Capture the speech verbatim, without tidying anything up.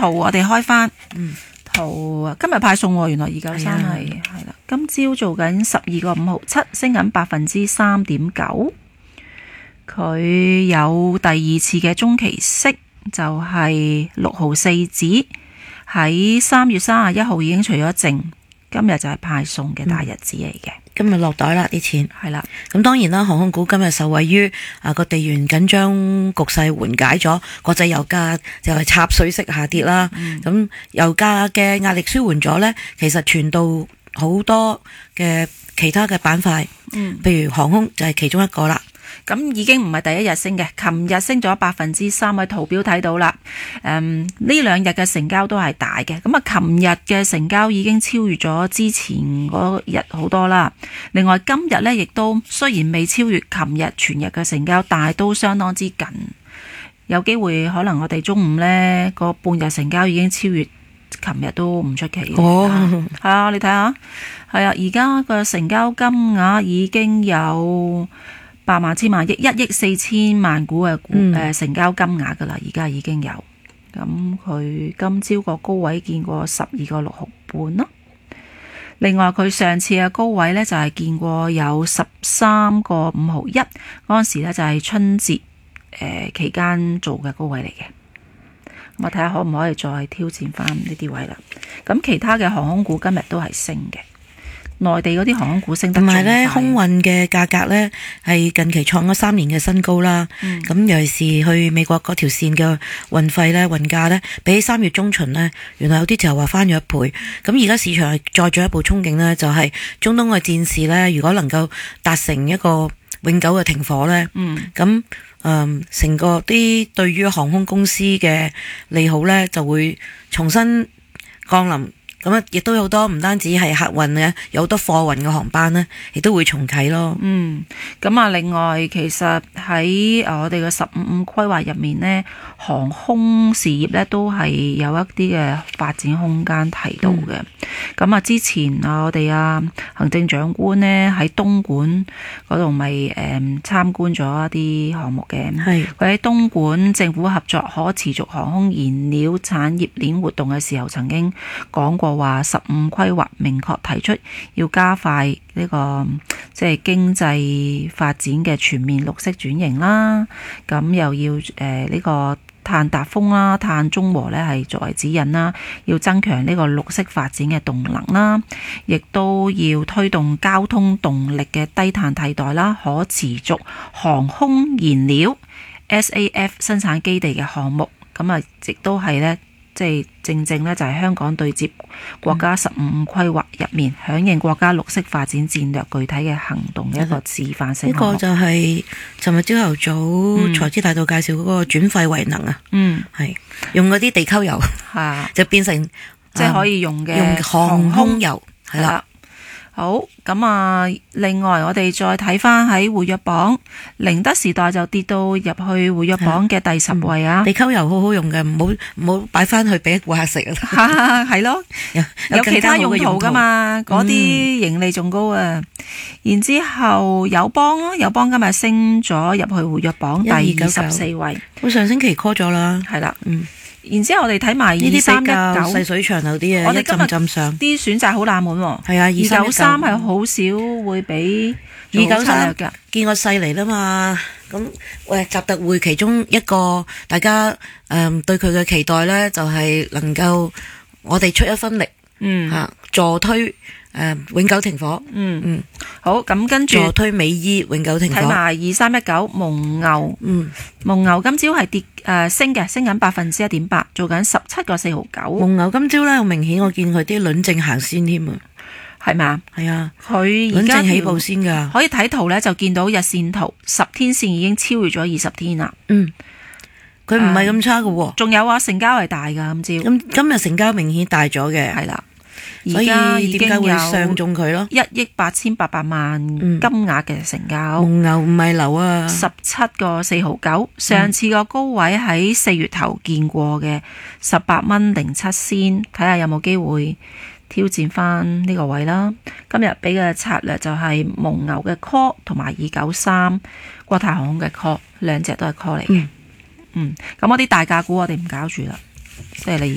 圖我哋開翻， 嗯， 圖今日派送喎，原來二九三係係啦，今朝做緊十二個五毫七，升緊百分之三點九。佢有第二次嘅中期息，就係六毫四紙，喺三月三十一號已經除咗淨，今日就係派送嘅大日子嚟嘅。 今日落袋啦啲錢， 係啦。 咁當然啦，航空股今日受惠於啊個地緣緊張局勢緩解咗，國際油價就係插水式下跌啦。咁、嗯、油價嘅壓力舒緩咗呢，其實傳到好多嘅其他嘅板塊，嗯，譬如航空就係其中一個啦。 咁已經唔係第一日升嘅，琴日升咗百分之三，喺圖表睇到啦。誒，呢兩日嘅成交都係大嘅，咁啊，琴日嘅成交已經超越咗之前嗰日好多啦。另外今日呢，亦都雖然未超越琴日全日嘅成交，但係都相當之近，有機會可能我哋中午呢個半日成交已經超越琴日都唔出奇。 哦， 係啊，你睇下，係啊，而家個成交金額已經有八萬千萬億一億四千萬股嘅股誒成交金額噶啦，而家已經有。咁佢今朝個高位見過十二個六毫半咯。另外佢上次嘅高位呢，就係見過有十三個五毫一，嗰陣時呢就係春節誒期間做嘅高位嚟嘅。咁我睇下可唔可以再挑戰翻呢啲位啦。咁其他嘅航空股今日都係升嘅。內地嗰啲航空股升得仲快，同埋咧空運嘅價格咧係近期創咗三年嘅新高啦。咁、嗯、尤其是去美國嗰條線嘅運費咧、運價咧，比起三月中旬咧，原來有啲就話翻咗一倍。咁而家市場係再進一步憧憬咧，就係中東嘅戰事咧，如果能夠達成一個永久嘅停火咧，咁誒成個啲對於航空公司嘅利好咧，就會重新降臨。咁啊，亦都有好多唔單止係客運嘅，有好多貨運嘅航班呢，亦都會重啟咯。嗯， 咁啊，另外其實喺我哋嘅十五五規劃入面呢，航空事業呢都係有一啲嘅發展空間提到嘅。咁、嗯、啊，之前啊，我哋啊行政長官呢喺東莞嗰度咪誒參觀咗一啲項目嘅。係佢喺東莞政府合作可持續航空燃料產業鏈活動嘅時候，曾經講過。話十五規劃明確提出要加快呢、這個即係經濟發展嘅全面綠色轉型啦，咁又要誒呢、呃這個碳達峰啦、碳中和呢係作為指引啦，要增強呢個綠色發展嘅動能啦，亦都要推動交通動力嘅低碳替代啦，可持續航空燃料 S A F 生產基地嘅項目，咁啊亦都係呢。即係正正咧，就係香港對接國家十五五規劃入面，響應國家綠色發展戰略具體嘅行動嘅一個示範性項目。 呢個就係尋日朝頭早財資大道介紹嗰個轉廢為能啊，嗯，係用嗰啲地溝油，係就變成即係可以用嘅用航空油，係啦。 好，咁啊，另外我哋再睇翻喺活躍榜，寧德時代就跌到入去活躍榜嘅第十位啊。 地溝油好好用嘅，唔好唔好擺翻去俾顧客食啊。 係咯，有，有其他用途噶嘛，嗰啲盈利仲高啊。嗯、然之後友邦咯，友邦今日升咗入去活躍榜第二十四位。 我上星期 call 咗啦， 係啦，嗯。然之後我哋睇埋二三一九細水長流啲啊， 我哋今日浸上啲選擇好冷門喎。 係啊， 二九三係好少會俾二九三嘅，見個勢嚟啦嘛。咁喂，習特會其中一個大家誒、呃、對佢嘅期待咧，就係、是、能夠我哋出一分力，嗯吓助推。誒、呃，永久停火， 嗯嗯，好，咁跟住助推美伊永久停火， 睇埋二三一九蒙牛，嗯，蒙牛今朝係跌誒、呃、升嘅，升緊百分之一點八，做緊十七個四毫九。 蒙牛今朝咧，好明顯我見佢啲輪證行先添啊， 係咪？係啊， 佢而家起步先噶， 可以睇圖咧，就見到日線圖十天線已經超越咗二十天啦。 嗯，佢唔係咁差噶， 仲、呃、有啊，成交係大噶今朝， 咁今日成交明顯大咗嘅， 係啦。 所以點解會上中佢咯？ 一億八千八百萬金額嘅成交， 蒙牛唔係流啊， 十七個四毫九。上次個高位喺四月頭見過嘅十八蚊零七仙，睇下有冇機會挑戰翻呢個位啦。今日俾嘅策略就係蒙牛嘅 call 同埋二九三國泰航空嘅 call，兩隻都係 call 嚟嘅。嗯，咁嗰啲大價股我哋唔搞住啦，即係你。